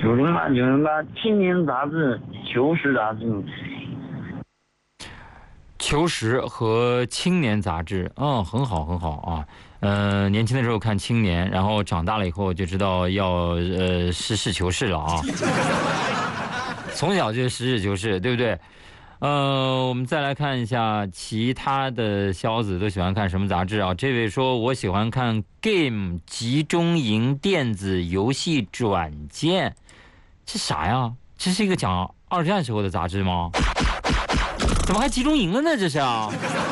908青年杂志、求实杂志。 求实和青年杂志，很好很好啊。年轻的时候看青年，然后长大了以后就知道要实事求是了啊。从小就实事求是，对不对？我们再来看一下其他的小子都喜欢看什么杂志啊？这位说我喜欢看 Game 集中营电子游戏转件，这啥呀？这是一个讲二战时候的杂志吗？怎么还集中营了呢？这是啊。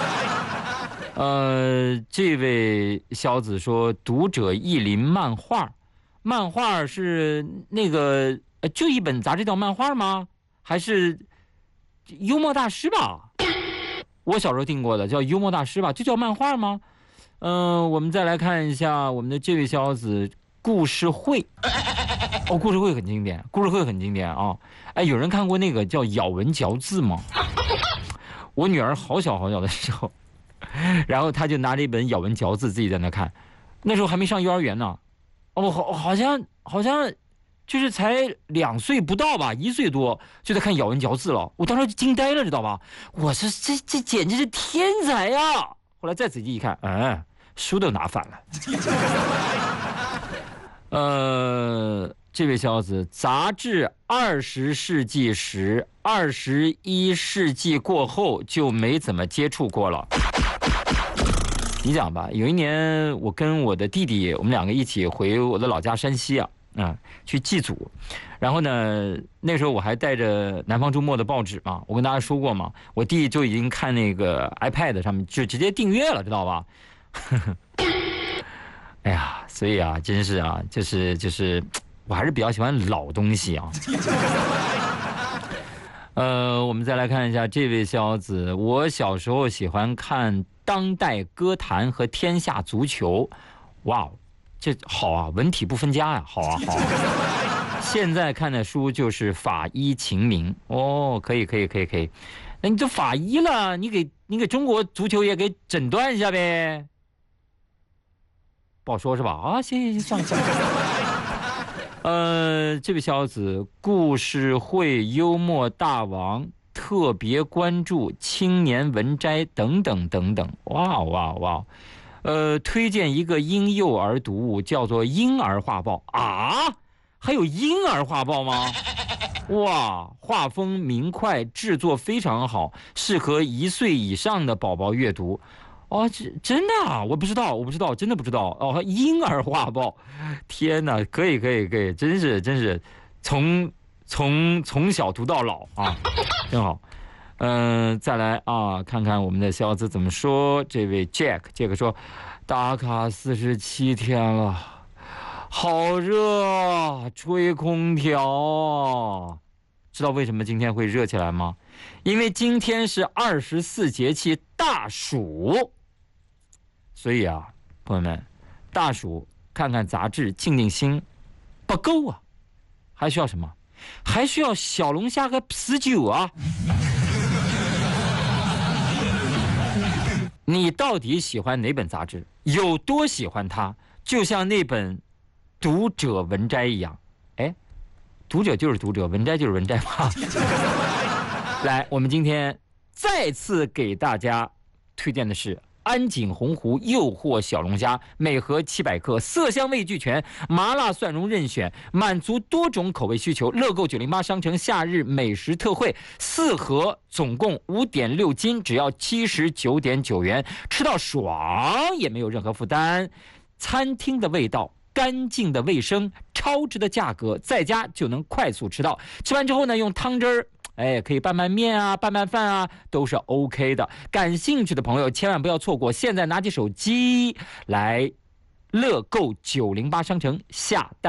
这位小子说读者意林漫画，漫画是那个就一本杂志叫漫画吗？还是幽默大师吧？我小时候订过的叫幽默大师吧，就叫漫画吗？我们再来看一下我们的这位小子故事会。故事会很经典，故事会很经典啊！有人看过那个叫咬文嚼字吗？我女儿好小好小的时候，然后她就拿着一本咬文嚼字自己在那看，那时候还没上幼儿园呢。好像就是才2岁不到吧，1岁多就在看咬文嚼字了。我当时就惊呆了，知道吧？我说这简直是天才呀！后来再仔细一看，书都拿反了。这位小子，杂志20世纪时，21世纪过后就没怎么接触过了。你讲吧，有一年我跟我的弟弟，我们2个一起回我的老家山西去祭祖，然后呢，那时候我还带着南方周末的报纸嘛，我跟大家说过嘛，我弟就已经看那个 iPad 上面就直接订阅了，知道吧？哎呀，所以啊，真是啊，就是我还是比较喜欢老东西啊。我们再来看一下这位小子，我小时候喜欢看当代歌坛和天下足球，哇，这好啊，文体不分家呀，好啊。现在看的书就是法医秦明，可以。那你这法医了，你给中国足球也给诊断一下呗。不好说是吧？行，上。这位小子，故事会幽默大王特别关注青年文摘等等，哇，推荐一个婴幼儿读物，叫做《婴儿画报》啊，还有婴儿画报吗？哇，画风明快，制作非常好，适合1岁以上的宝宝阅读。真的啊？我不知道，真的不知道婴儿画报，天哪，可以，真是从小读到老啊，真好。再来啊，看看我们的小子怎么说。这位 Jack 说，打卡47天了，好热，吹空调。知道为什么今天会热起来吗？因为今天是24节气大暑。所以啊，朋友们，大暑看看杂志静静心不够啊，还需要什么？还需要小龙虾和啤酒啊。你到底喜欢哪本杂志？有多喜欢它？就像那本读者文摘一样。读者就是读者，文摘就是文摘嘛。来，我们今天再次给大家推荐的是安井洪湖诱惑小龙虾，每盒700克，色香味俱全，麻辣蒜蓉任选，满足多种口味需求。乐购908商城夏日美食特惠，4盒总共5.6斤，只要79.9元，吃到爽也没有任何负担。餐厅的味道，干净的卫生，超值的价格，在家就能快速吃到。吃完之后呢，用汤汁儿。可以拌拌面啊，拌拌饭啊，都是 OK 的。感兴趣的朋友千万不要错过，现在拿起手机来乐购908商城下单。